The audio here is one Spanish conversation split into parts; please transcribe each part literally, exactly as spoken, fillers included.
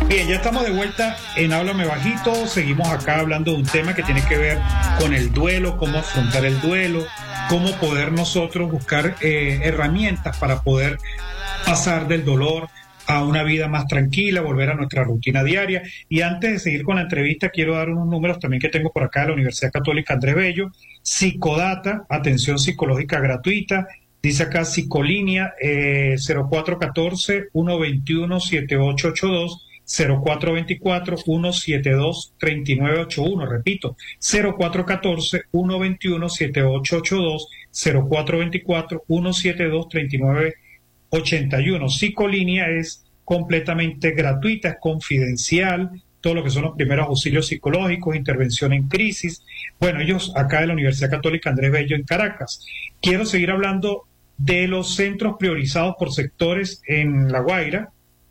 Bien, ya estamos de vuelta en Háblame Bajito. Seguimos acá hablando de un tema que tiene que ver con el duelo, cómo afrontar el duelo, cómo poder nosotros buscar eh, herramientas para poder pasar del dolor a una vida más tranquila, volver a nuestra rutina diaria. Y antes de seguir con la entrevista, quiero dar unos números también que tengo por acá de la Universidad Católica Andrés Bello. Psicodata, atención psicológica gratuita. Dice acá Psicolínea, eh, cero cuatro uno cuatro, uno dos uno, siete ocho ocho dos, cero cuatro dos cuatro, uno siete dos, tres nueve ocho uno, repito, cero cuatro uno cuatro, uno dos uno, siete ocho ocho dos, cero cuatro dos cuatro, uno siete dos, tres nueve ocho uno. Psicolínea es completamente gratuita, es confidencial, todo lo que son los primeros auxilios psicológicos, intervención en crisis. Bueno, ellos acá de la Universidad Católica Andrés Bello en Caracas. Quiero seguir hablando de los centros priorizados por sectores en La Guaira.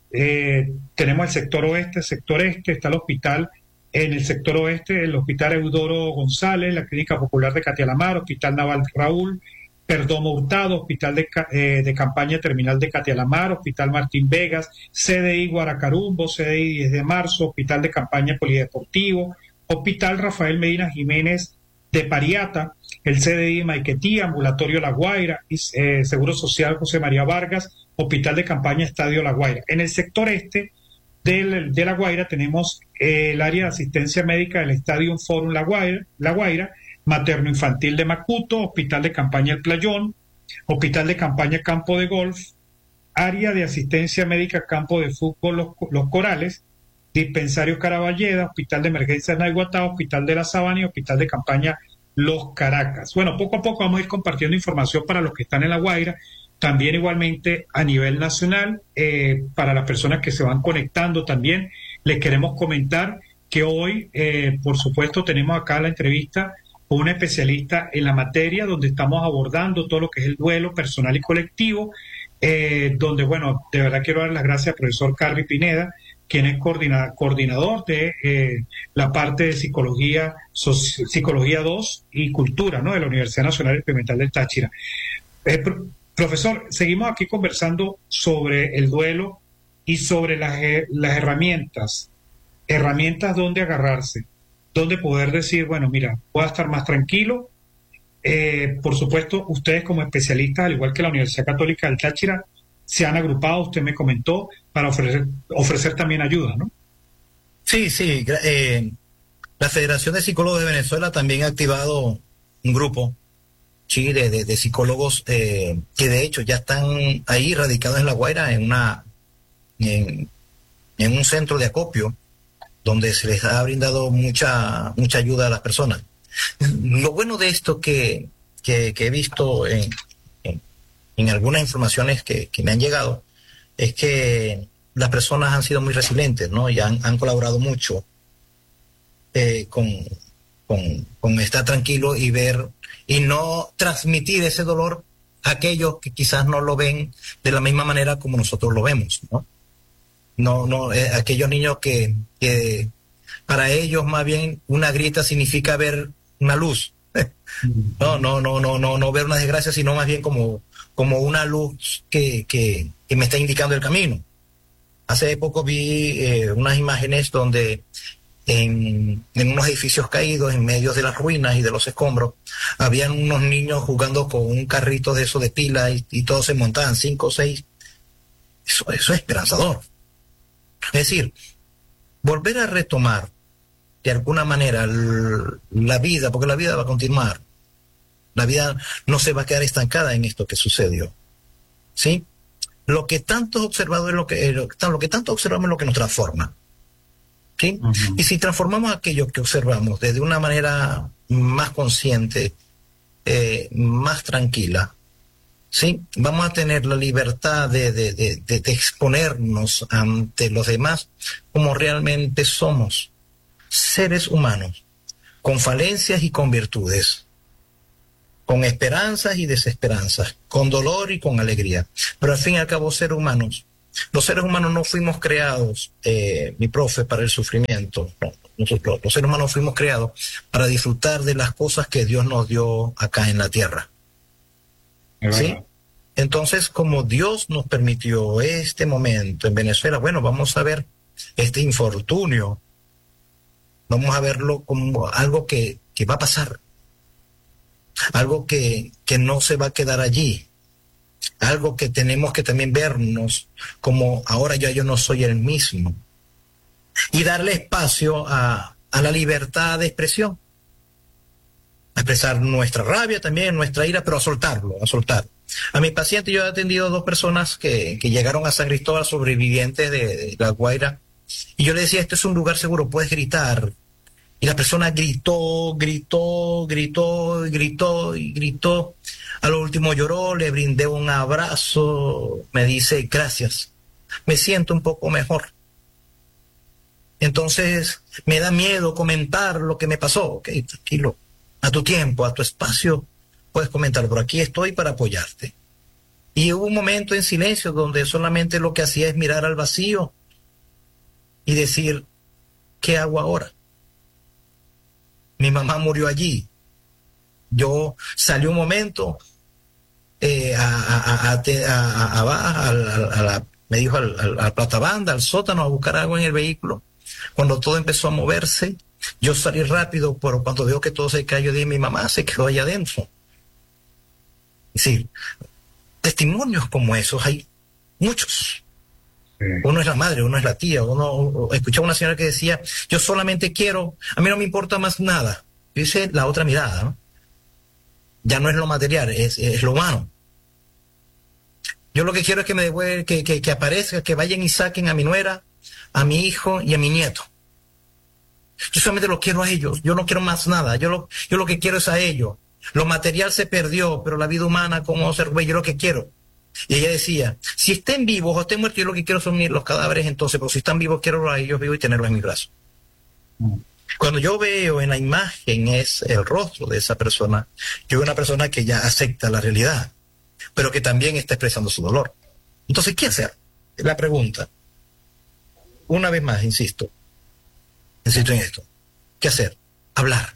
Eh, tenemos el sector oeste, el sector este, está el hospital en el sector oeste, el hospital Eudoro González, la Clínica Popular de Catialamar, Hospital Naval Raúl, Perdomo Hurtado, Hospital de, eh, de Campaña Terminal de Catialamar, Hospital Martín Vegas, C D I Guaracarumbo, C D I diez de marzo, Hospital de Campaña Polideportivo, Hospital Rafael Medina Jiménez de Pariata, el C D I Maiquetía, Ambulatorio La Guaira, eh, Seguro Social José María Vargas, Hospital de Campaña Estadio La Guaira. En el sector este del, de La Guaira tenemos eh, el área de asistencia médica del Estadio Forum La Guaira, La Guaira, Materno Infantil de Macuto, Hospital de Campaña El Playón, Hospital de Campaña Campo de Golf, área de asistencia médica Campo de Fútbol Los, Los Corales, Dispensario Caraballeda, Hospital de Emergencias Naiguatá, Hospital de la Sabana y Hospital de Campaña Los Caracas. Bueno, poco a poco vamos a ir compartiendo información para los que están en La Guaira, también igualmente a nivel nacional, eh, para las personas que se van conectando también. Les queremos comentar que hoy, eh, por supuesto, tenemos acá la entrevista con un especialista en la materia, donde estamos abordando todo lo que es el duelo personal y colectivo, eh, donde, bueno, de verdad quiero dar las gracias al profesor Carly Pineda, quien es coordina, coordinador de eh, la parte de psicología, so, psicología dos y cultura, ¿no?, de la Universidad Nacional Experimental del Táchira. Eh, pro, profesor, seguimos aquí conversando sobre el duelo y sobre las, las herramientas, herramientas donde agarrarse, donde poder decir, bueno, mira, voy a estar más tranquilo. Eh, por supuesto, ustedes como especialistas, al igual que la Universidad Católica del Táchira, se han agrupado, usted me comentó, para ofrecer, ofrecer también ayuda, ¿no? Sí, sí. Eh, la Federación de Psicólogos de Venezuela también ha activado un grupo, sí, de, de, de psicólogos eh, que de hecho ya están ahí radicados en La Guaira, en una en, en un centro de acopio, donde se les ha brindado mucha mucha ayuda a las personas. Lo bueno de esto que, que, que he visto en, en, en algunas informaciones que, que me han llegado es que las personas han sido muy resilientes, ¿no? Y han, han colaborado mucho eh, con, con, con estar tranquilo y ver y no transmitir ese dolor a aquellos que quizás no lo ven de la misma manera como nosotros lo vemos, ¿no? No, no, eh, aquellos niños que, que para ellos más bien una grieta significa ver una luz. No, no, no, no, no, no ver una desgracia, sino más bien como, como una luz que, que, que me está indicando el camino. Hace poco vi eh, unas imágenes donde en, en unos edificios caídos, en medio de las ruinas y de los escombros, habían unos niños jugando con un carrito de eso de pila y, y todos se montaban, cinco o seis. Eso, eso es esperanzador. Es decir, volver a retomar de alguna manera la vida, porque la vida va a continuar. La vida no se va a quedar estancada en esto que sucedió. ¿Sí? Lo que tanto observado es lo que, lo, lo que tanto observamos es lo que nos transforma. ¿Sí? Uh-huh. Y si transformamos aquello que observamos desde una manera más consciente, eh, más tranquila, ¿sí? Vamos a tener la libertad de, de, de, de, de exponernos ante los demás como realmente somos. Seres humanos, con falencias y con virtudes, con esperanzas y desesperanzas, con dolor y con alegría, pero al fin y al cabo seres humanos. Los seres humanos no fuimos creados, eh, mi profe, para el sufrimiento. No, nosotros, los seres humanos fuimos creados para disfrutar de las cosas que Dios nos dio acá en la tierra. ¿Sí? Entonces, como Dios nos permitió este momento en Venezuela, bueno, vamos a ver este infortunio, vamos a verlo como algo que, que va a pasar, algo que, que no se va a quedar allí, algo que tenemos que también vernos como ahora ya yo no soy el mismo, y darle espacio a, a la libertad de expresión, a expresar nuestra rabia también, nuestra ira, pero a soltarlo, a soltar. A mi paciente yo he atendido a dos personas que, que llegaron a San Cristóbal, sobrevivientes de, de La Guaira, y yo le decía, este es un lugar seguro, puedes gritar. Y la persona gritó, gritó, gritó, gritó y gritó. A lo último lloró, le brindé un abrazo, me dice, gracias, me siento un poco mejor. Entonces, me da miedo comentar lo que me pasó. Ok, tranquilo, a tu tiempo, a tu espacio, puedes comentar, pero aquí estoy para apoyarte. Y hubo un momento en silencio donde solamente lo que hacía es mirar al vacío y decir, ¿qué hago ahora? Mi mamá murió allí. Yo salí un momento eh, a, a, a, a, a, a, a la, me dijo al, al, al platabanda, al sótano, a buscar algo en el vehículo. Cuando todo empezó a moverse, yo salí rápido, pero cuando veo que todo se cayó, dije, mi mamá se quedó allá adentro. Es decir, testimonios como esos hay muchos. Sí. Uno es la madre, uno es la tía, uno escuchaba una señora que decía, yo solamente quiero, a mí no me importa más nada. Dice la otra mirada, ¿no? Ya no es lo material, es, es lo humano. Yo lo que quiero es que me devuelvan, que, que, que aparezca, que vayan y saquen a mi nuera, a mi hijo y a mi nieto. Yo solamente lo quiero a ellos, yo no quiero más nada, yo lo, yo lo que quiero es a ellos. Lo material se perdió, pero la vida humana, como se recupera, yo lo que quiero. Y ella decía, si estén vivos o estén muertos, yo lo que quiero son los cadáveres entonces, pero si están vivos, quiero a ellos vivos y tenerlos en mis brazos. Mm. Cuando yo veo en la imagen es el rostro de esa persona, yo veo una persona que ya acepta la realidad, pero que también está expresando su dolor. Entonces, ¿qué hacer? La pregunta. Una vez más, insisto, insisto en esto. ¿Qué hacer? Hablar.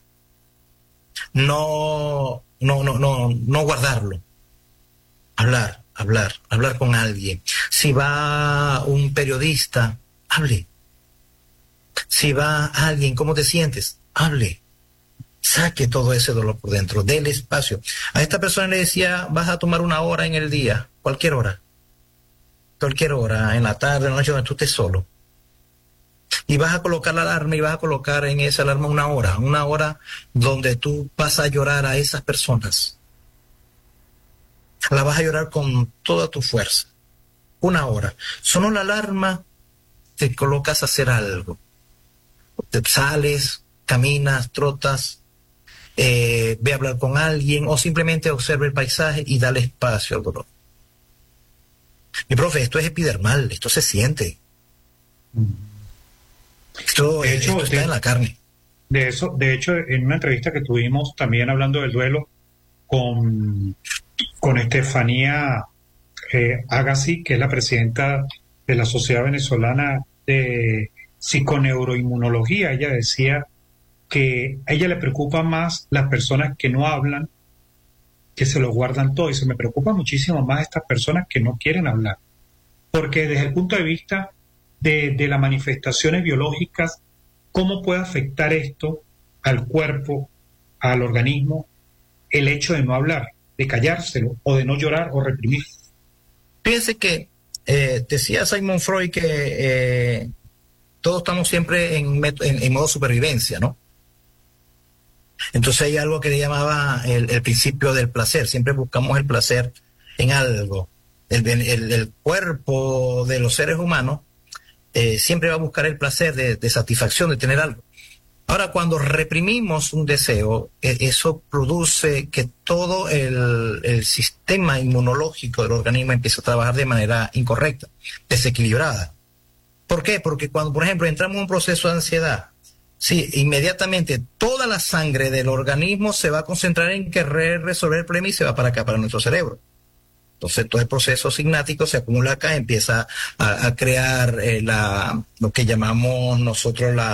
No, no, no, no, no guardarlo. Hablar, hablar, hablar con alguien. Si va un periodista, hable. Si va alguien, ¿cómo te sientes? Hable. Saque todo ese dolor por dentro, déle espacio. A esta persona le decía, vas a tomar una hora en el día, cualquier hora. Cualquier hora, en la tarde, en la noche, donde tú estés solo. Y vas a colocar la alarma y vas a colocar en esa alarma una hora, una hora donde tú vas a llorar a esas personas. La vas a llorar con toda tu fuerza. Una hora. Sonó la alarma, te colocas a hacer algo. Te sales, caminas, trotas, eh, ve a hablar con alguien o simplemente observa el paisaje y dale espacio al dolor. Mi profe, esto es epidermal, esto se siente. Esto, de hecho, esto está de, en la carne. De eso, de hecho, en una entrevista que tuvimos también hablando del duelo con, con Estefanía eh, Agassi, que es la presidenta de la Sociedad Venezolana de Psiconeuroinmunología, ella decía que a ella le preocupa más las personas que no hablan, que se lo guardan todo, y se me preocupa muchísimo más estas personas que no quieren hablar, porque desde el punto de vista de, de las manifestaciones biológicas, ¿cómo puede afectar esto al cuerpo, al organismo, el hecho de no hablar, de callárselo, o de no llorar o reprimir? Fíjense que eh, decía Sigmund Freud que eh, todos estamos siempre en, en, en modo supervivencia, ¿no? Entonces hay algo que le llamaba el, el principio del placer. Siempre buscamos el placer en algo. El, el, el cuerpo de los seres humanos eh, siempre va a buscar el placer de, de satisfacción, de tener algo. Ahora, cuando reprimimos un deseo, eh, eso produce que todo el, el sistema inmunológico del organismo empieza a trabajar de manera incorrecta, desequilibrada. ¿Por qué? Porque cuando, por ejemplo, entramos en un proceso de ansiedad, sí, inmediatamente toda la sangre del organismo se va a concentrar en querer resolver el problema y se va para acá, para nuestro cerebro. Entonces todo el proceso signático se acumula acá, empieza a, a crear eh, la, lo que llamamos nosotros la,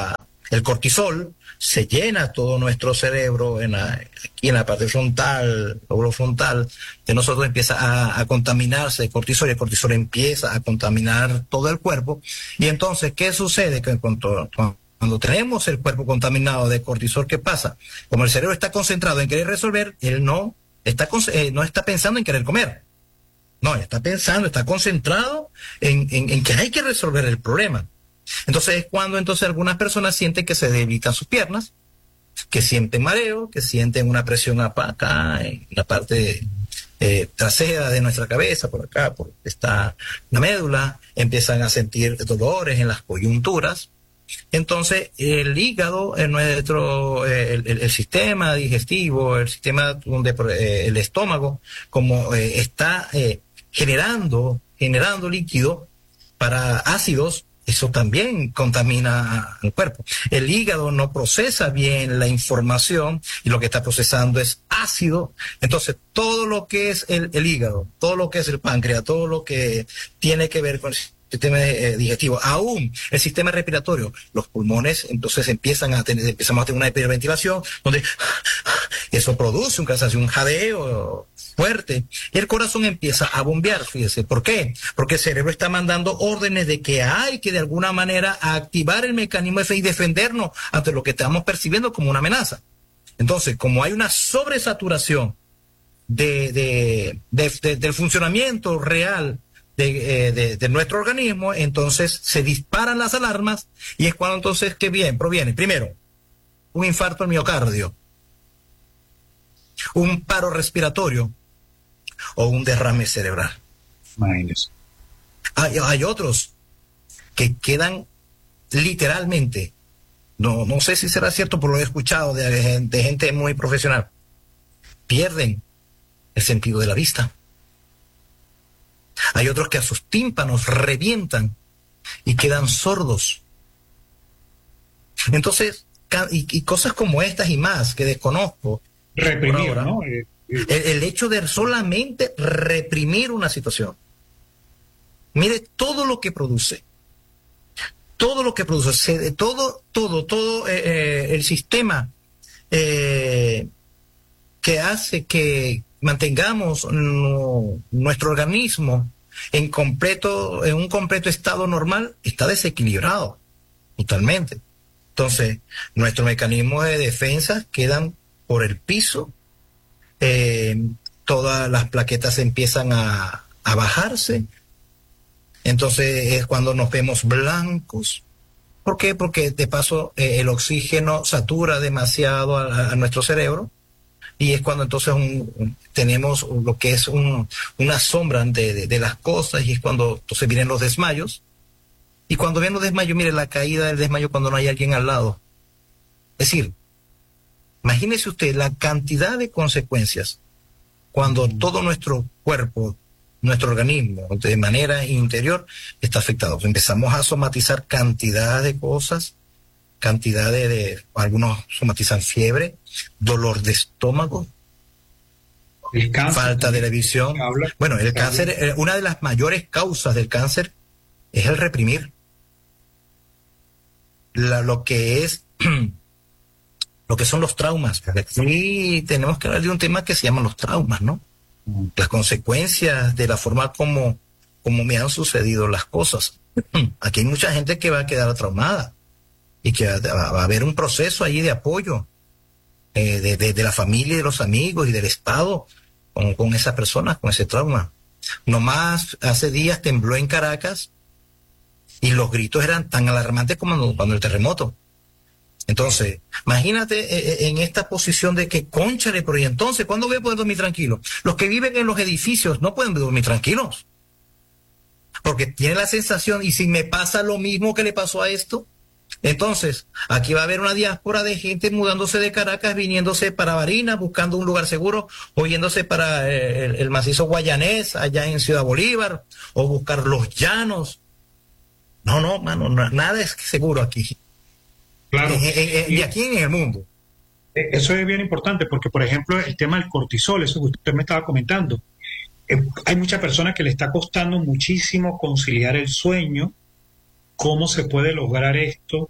el cortisol se llena todo nuestro cerebro, en la, aquí en la parte frontal, lóbulo frontal, de nosotros empieza a, a contaminarse de cortisol, y el cortisol empieza a contaminar todo el cuerpo. Y entonces, ¿qué sucede? Que cuando, cuando tenemos el cuerpo contaminado de cortisol, ¿qué pasa? Como el cerebro está concentrado en querer resolver, él no está, eh, no está pensando en querer comer. No, está pensando, está concentrado en, en, en que hay que resolver el problema. Entonces es cuando entonces algunas personas sienten que se debilitan sus piernas, que sienten mareo, que sienten una presión acá en la parte eh, trasera de nuestra cabeza, por acá, por está la médula, empiezan a sentir dolores en las coyunturas. Entonces el hígado, en nuestro, eh, el, el, el sistema digestivo, el sistema donde eh, el estómago, como eh, está eh, generando, generando líquido para ácidos, eso también contamina al cuerpo. El hígado no procesa bien la información y lo que está procesando es ácido. Entonces, todo lo que es el, el hígado, todo lo que es el páncreas, todo lo que tiene que ver con el sistema eh, digestivo, aún el sistema respiratorio, los pulmones, entonces empiezan a tener, empezamos a tener una hiperventilación, donde eso produce un cansancio, un jadeo fuerte, y el corazón empieza a bombear. Fíjese, ¿por qué? Porque el cerebro está mandando órdenes de que hay que de alguna manera activar el mecanismo F y defendernos ante lo que estamos percibiendo como una amenaza. Entonces, como hay una sobresaturación de, de, de, de, del funcionamiento real de, de, de nuestro organismo, entonces se disparan las alarmas, y es cuando entonces que bien proviene, primero, un infarto al miocardio, un paro respiratorio o un derrame cerebral. Imagínese. Hay, hay otros que quedan literalmente, no, no sé si será cierto, pero lo he escuchado de, de gente muy profesional, pierden el sentido de la vista. Hay otros que a sus tímpanos revientan y quedan sordos. Entonces, y, y cosas como estas y más que desconozco. Reprimir, ahora, ¿no? Eh, eh. El, el hecho de solamente reprimir una situación. Mire todo lo que produce. Todo lo que produce. Se, todo, todo, todo eh, eh, el sistema eh, que hace que mantengamos no, nuestro organismo en completo, en un completo estado normal, está desequilibrado totalmente. Entonces, nuestros mecanismos de defensa quedan por el piso, eh, todas las plaquetas empiezan a, a bajarse, entonces es cuando nos vemos blancos. ¿Por qué? Porque de paso eh, el oxígeno satura demasiado a, a nuestro cerebro, y es cuando entonces un, un, tenemos lo que es un, una sombra de, de, de las cosas, y es cuando entonces vienen los desmayos. Y cuando vienen los desmayos, mire la caída del desmayo cuando no hay alguien al lado. Es decir, imagínese usted la cantidad de consecuencias cuando todo nuestro cuerpo, nuestro organismo, de manera interior, está afectado. Empezamos a somatizar cantidad de cosas, cantidad de, de algunos somatizan fiebre, dolor de estómago, el cáncer, falta de la visión. Habla, bueno, el cáncer, eh, una de las mayores causas del cáncer es el reprimir. La, lo que es lo que son los traumas. Sí, tenemos que hablar de un tema que se llaman los traumas, ¿no? Mm. Las consecuencias de la forma como, como me han sucedido las cosas. Aquí hay mucha gente que va a quedar traumada, y que va, va a haber un proceso allí de apoyo eh, de, de, de la familia y de los amigos y del Estado con, con esas personas, con ese trauma. Nomás hace días tembló en Caracas y los gritos eran tan alarmantes como cuando el terremoto. Entonces, imagínate eh, en esta posición de que, cónchale, pero y entonces, ¿cuándo voy a poder dormir tranquilo? Los que viven en los edificios no pueden dormir tranquilos, porque tienen la sensación, ¿y si me pasa lo mismo que le pasó a esto? Entonces, aquí va a haber una diáspora de gente mudándose de Caracas, viniéndose para Barinas, buscando un lugar seguro, o yéndose para eh, el, el macizo guayanés, allá en Ciudad Bolívar, o buscar los llanos. No, no, mano, no, nada es seguro aquí. Claro. Eh, eh, eh, y aquí en el mundo. Eso es bien importante porque, por ejemplo, el tema del cortisol, eso que usted me estaba comentando, eh, hay muchas personas que le está costando muchísimo conciliar el sueño. ¿Cómo se puede lograr esto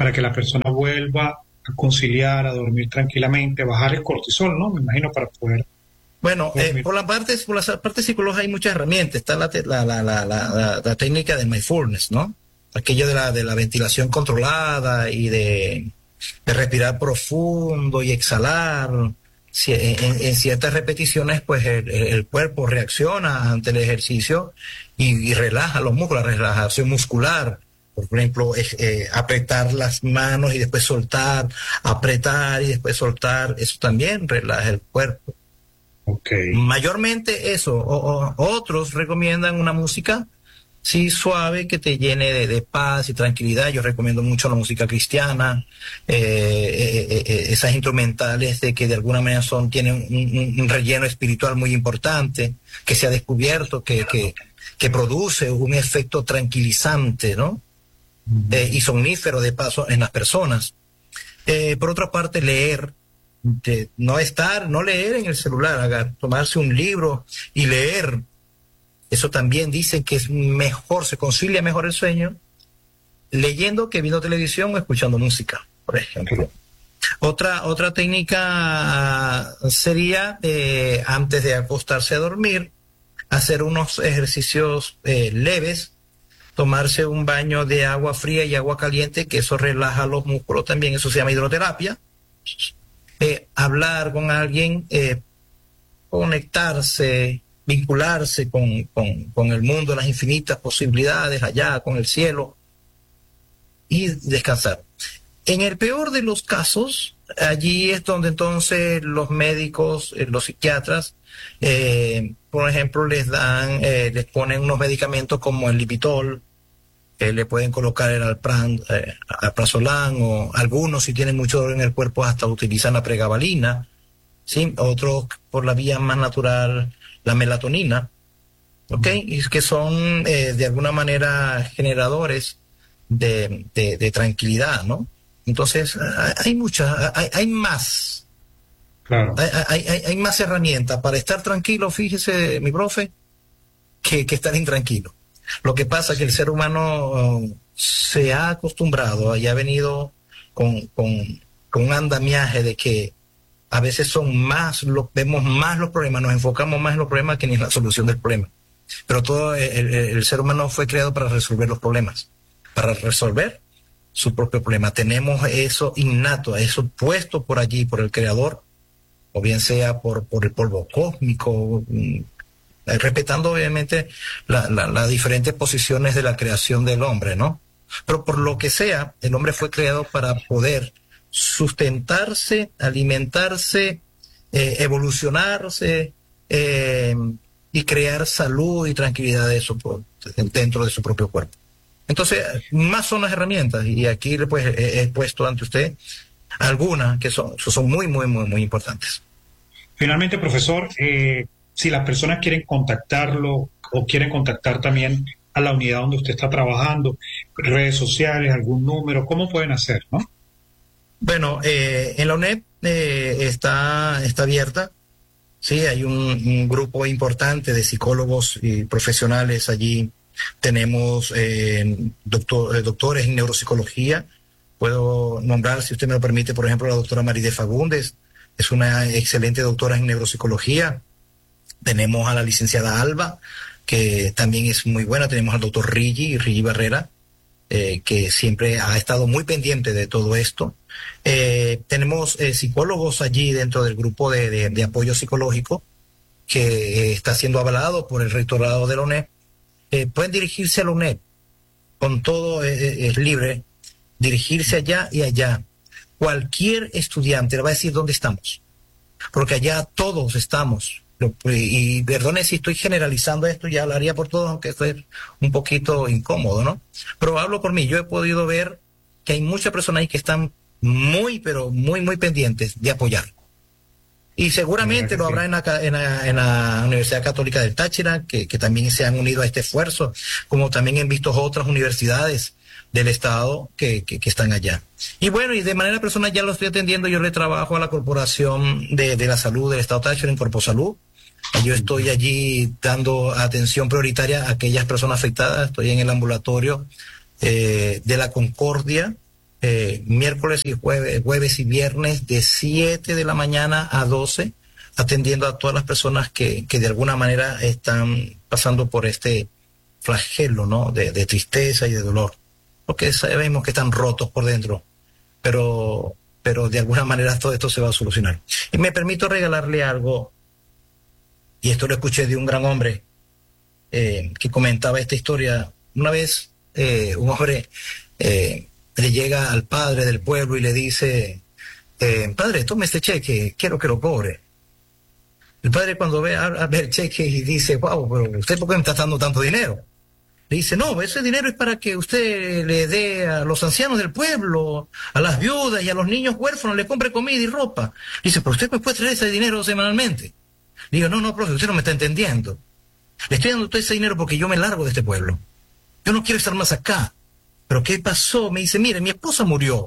para que la persona vuelva a conciliar, a dormir tranquilamente, bajar el cortisol, ¿no? Me imagino para poder... Bueno, eh, por la parte, por la parte psicológica hay muchas herramientas. Está la, la, la, la, la, la técnica del mindfulness, ¿no? Aquello de la, de la ventilación controlada y de, de respirar profundo y exhalar. Si, en, en ciertas repeticiones, pues el, el cuerpo reacciona ante el ejercicio y, y relaja los músculos, la relajación muscular. Por ejemplo, eh, eh, apretar las manos y después soltar, apretar y después soltar. Eso también relaja el cuerpo. Okay. Mayormente eso. O, o, otros recomiendan una música sí suave que te llene de, de paz y tranquilidad. Yo recomiendo mucho la música cristiana, eh, eh, eh, esas instrumentales de que de alguna manera son tienen un, un relleno espiritual muy importante, que se ha descubierto que, que, que produce un efecto tranquilizante, ¿no? Uh-huh. Eh, y somnífero de paso en las personas. Eh, por otra parte, leer. De no estar, no leer en el celular, haga, tomarse un libro y leer. Eso también dicen que es mejor, se concilia mejor el sueño leyendo que viendo televisión o escuchando música, por ejemplo. Otra, otra técnica sería, eh, antes de acostarse a dormir, hacer unos ejercicios eh, leves, tomarse un baño de agua fría y agua caliente, que eso relaja los músculos también, eso se llama hidroterapia. Eh, hablar con alguien, eh, conectarse, vincularse con, con, con el mundo, las infinitas posibilidades allá, con el cielo, y descansar. En el peor de los casos, allí es donde entonces los médicos, eh, los psiquiatras, eh, por ejemplo, les dan, eh, les ponen unos medicamentos como el Lipitor, eh, le pueden colocar el alpran, eh, alprazolam, o algunos, si tienen mucho dolor en el cuerpo, hasta utilizan la pregabalina, ¿sí? Otros, por la vía más natural, la melatonina, ¿ok? Y que son, eh, de alguna manera, generadores de, de, de tranquilidad, ¿no? Entonces, hay muchas, hay, hay más. Claro. Hay, hay, hay, hay más herramientas para estar tranquilo, fíjese, mi profe, que, que estar intranquilo. Lo que pasa es que el ser humano uh, se ha acostumbrado y ha venido con, con, con un andamiaje de que a veces son más, lo, vemos más los problemas, nos enfocamos más en los problemas que en la solución del problema. Pero todo el, el, el ser humano fue creado para resolver los problemas, para resolver su propio problema. Tenemos eso innato, eso puesto por allí, por el creador, o bien sea por, por el polvo cósmico, respetando obviamente las la, la diferentes posiciones de la creación del hombre, ¿no? Pero por lo que sea, el hombre fue creado para poder sustentarse, alimentarse, eh, evolucionarse eh, y crear salud y tranquilidad de su, dentro de su propio cuerpo. Entonces, más son las herramientas, y aquí pues he, he puesto ante usted algunas que son, son muy, muy, muy, muy importantes. Finalmente, profesor, eh, si las personas quieren contactarlo o quieren contactar también a la unidad donde usted está trabajando, redes sociales, algún número, ¿cómo pueden hacer, no? Bueno, eh, en la U N E D eh, está, está abierta, sí, hay un, un grupo importante de psicólogos y profesionales allí. Tenemos eh, doctor, eh, doctores en neuropsicología. Puedo nombrar, si usted me lo permite, por ejemplo, la doctora Maride Fagundes, es una excelente doctora en neuropsicología. Tenemos a la licenciada Alba, que también es muy buena. Tenemos al doctor Rigi, Rigi Barrera, eh, que siempre ha estado muy pendiente de todo esto. Eh, tenemos eh, psicólogos allí dentro del grupo de, de, de apoyo psicológico, que eh, está siendo avalado por el rectorado de la U N E D. Eh, pueden dirigirse a la U N E D, con todo eh, es libre, dirigirse allá y allá. Cualquier estudiante le va a decir dónde estamos, porque allá todos estamos. Y, y perdone si estoy generalizando esto, ya hablaría por todos, aunque esto es un poquito incómodo, ¿no? Pero hablo por mí, yo he podido ver que hay muchas personas ahí que están muy, pero muy, muy pendientes de apoyar. Y seguramente lo habrá en la, en, la, en la Universidad Católica del Táchira, que, que también se han unido a este esfuerzo, como también he visto otras universidades del Estado que, que, que están allá. Y bueno, y de manera personal ya lo estoy atendiendo, yo le trabajo a la Corporación de, de la Salud del Estado Táchira, en Corposalud. Yo estoy allí dando atención prioritaria a aquellas personas afectadas, estoy en el ambulatorio eh, de la Concordia, eh, miércoles y jueves, jueves y viernes de siete de la mañana a doce, atendiendo a todas las personas que, que de alguna manera están pasando por este flagelo, ¿no? De, de tristeza y de dolor, porque sabemos que están rotos por dentro, pero, pero de alguna manera todo esto se va a solucionar. Y me permito regalarle algo, y esto lo escuché de un gran hombre eh, que comentaba esta historia. Una vez eh, un hombre eh, le llega al padre del pueblo y le dice, eh, padre, tome este cheque, quiero que lo cobre. El padre, cuando ve, a, a ver el cheque y dice, wow, pero ¿usted por qué me está dando tanto dinero? Le dice, no, ese dinero es para que usted le dé a los ancianos del pueblo, a las viudas y a los niños huérfanos, le compre comida y ropa. Le dice, pero usted me puede traer ese dinero semanalmente. Le digo, no, no, profe, usted no me está entendiendo. Le estoy dando todo ese dinero porque yo me largo de este pueblo. Yo no quiero estar más acá. ¿Pero qué pasó? Me dice, mire, mi esposa murió.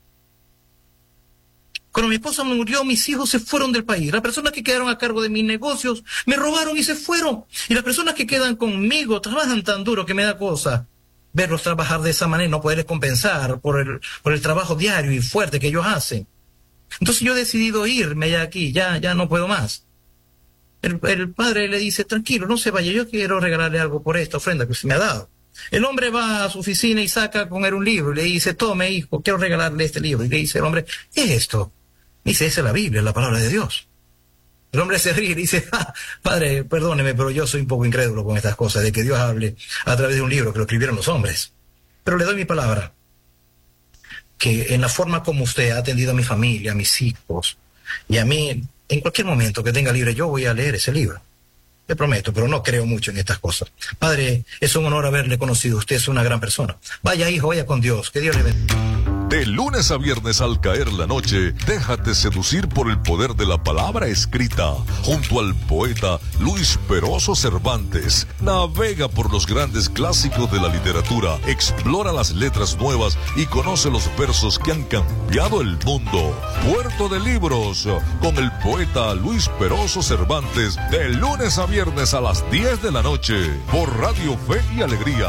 Cuando mi esposa murió, mis hijos se fueron del país. Las personas que quedaron a cargo de mis negocios me robaron y se fueron. Y las personas que quedan conmigo trabajan tan duro que me da cosa verlos trabajar de esa manera, no poderles compensar por el, por el trabajo diario y fuerte que ellos hacen. Entonces yo he decidido irme ya aquí, ya, ya no puedo más. El, el padre le dice, tranquilo, no se vaya, yo quiero regalarle algo por esta ofrenda que usted me ha dado. El hombre va a su oficina y saca con él un libro y le dice, tome, hijo, quiero regalarle este libro. Y le dice el hombre, ¿qué es esto? Dice, esa es la Biblia, la palabra de Dios. El hombre se ríe y dice, ah, padre, perdóneme, pero yo soy un poco incrédulo con estas cosas, de que Dios hable a través de un libro que lo escribieron los hombres. Pero le doy mi palabra, que en la forma como usted ha atendido a mi familia, a mis hijos, y a mí, en cualquier momento que tenga libre, yo voy a leer ese libro. Le prometo, pero no creo mucho en estas cosas. Padre, es un honor haberle conocido. Usted es una gran persona. Vaya, hijo, vaya con Dios. Que Dios le bendiga. De lunes a viernes al caer la noche, déjate seducir por el poder de la palabra escrita. Junto al poeta Luis Peroso Cervantes, navega por los grandes clásicos de la literatura, explora las letras nuevas y conoce los versos que han cambiado el mundo. Puerto de Libros, con el poeta Luis Peroso Cervantes, de lunes a viernes a las diez de la noche, por Radio Fe y Alegría.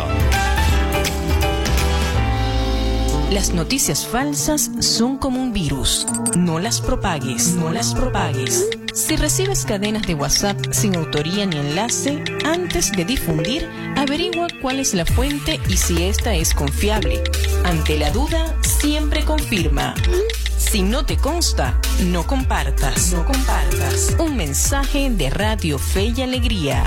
Las noticias falsas son como un virus. No las propagues, no las propagues. Si recibes cadenas de WhatsApp sin autoría ni enlace, antes de difundir, averigua cuál es la fuente y si esta es confiable. Ante la duda, siempre confirma. Si no te consta, no compartas, no compartas. Un mensaje de Radio Fe y Alegría.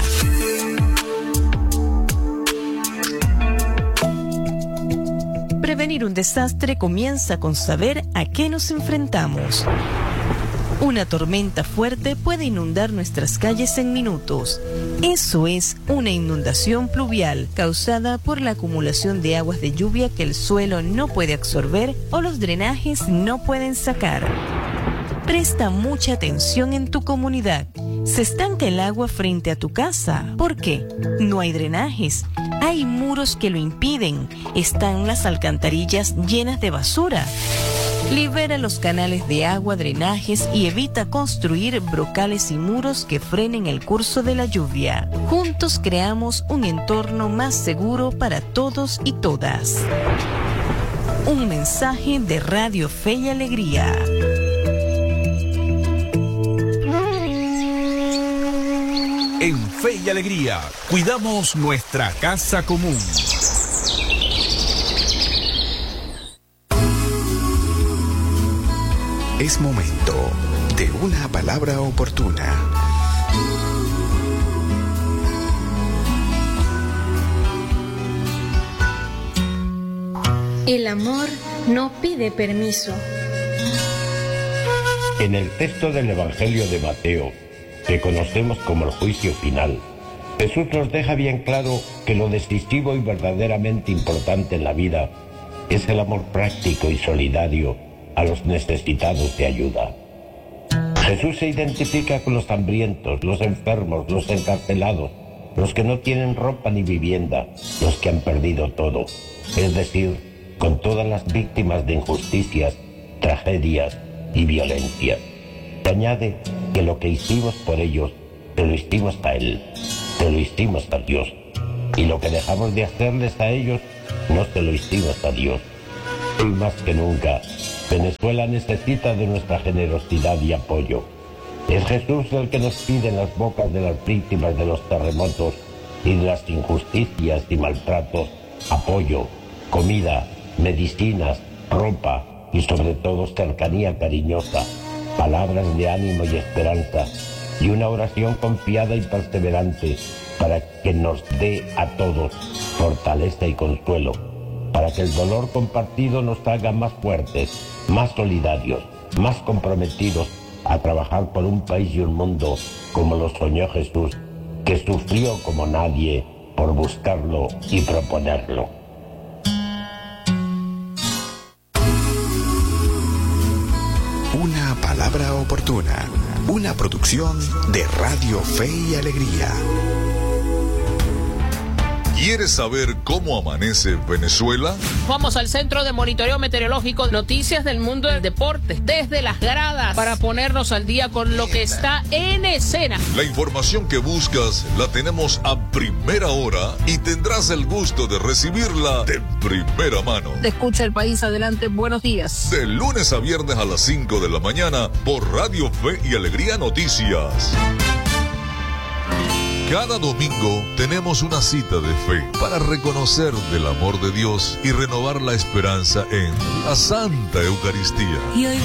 Prevenir un desastre comienza con saber a qué nos enfrentamos. Una tormenta fuerte puede inundar nuestras calles en minutos. Eso es una inundación pluvial causada por la acumulación de aguas de lluvia que el suelo no puede absorber o los drenajes no pueden sacar. Presta mucha atención en tu comunidad. Se estanca el agua frente a tu casa. ¿Por qué? No hay drenajes. Hay muros que lo impiden. Están las alcantarillas llenas de basura. Libera los canales de agua, drenajes y evita construir brocales y muros que frenen el curso de la lluvia. Juntos creamos un entorno más seguro para todos y todas. Un mensaje de Radio Fe y Alegría. En Fe y Alegría, cuidamos nuestra casa común. Es momento de una palabra oportuna. El amor no pide permiso. En el texto del Evangelio de Mateo, que conocemos como el juicio final, Jesús nos deja bien claro que lo decisivo y verdaderamente importante en la vida es el amor práctico y solidario a los necesitados de ayuda. Jesús se identifica con los hambrientos, los enfermos, los encarcelados, los que no tienen ropa ni vivienda, los que han perdido todo, es decir, con todas las víctimas de injusticias, tragedias y violencias. Se añade que lo que hicimos por ellos, te lo hicimos a Él, te lo hicimos a Dios, y lo que dejamos de hacerles a ellos, no se lo hicimos a Dios. Hoy más que nunca, Venezuela necesita de nuestra generosidad y apoyo. Es Jesús el que nos pide en las bocas de las víctimas de los terremotos y de las injusticias y maltratos apoyo, comida, medicinas, ropa y sobre todo cercanía cariñosa, palabras de ánimo y esperanza y una oración confiada y perseverante para que nos dé a todos fortaleza y consuelo, para que el dolor compartido nos haga más fuertes, más solidarios, más comprometidos a trabajar por un país y un mundo como lo soñó Jesús, que sufrió como nadie por buscarlo y proponerlo. Una palabra oportuna, una producción de Radio Fe y Alegría. ¿Quieres saber cómo amanece Venezuela? Vamos al Centro de Monitoreo Meteorológico, noticias del mundo del deporte, desde las gradas, para ponernos al día con lo que está en escena. La información que buscas la tenemos a primera hora y tendrás el gusto de recibirla de primera mano. Te escucha el país, adelante, buenos días. De lunes a viernes a las cinco de la mañana por Radio Fe y Alegría Noticias. Cada domingo tenemos una cita de fe para reconocer del amor de Dios y renovar la esperanza en la Santa Eucaristía. Y hoy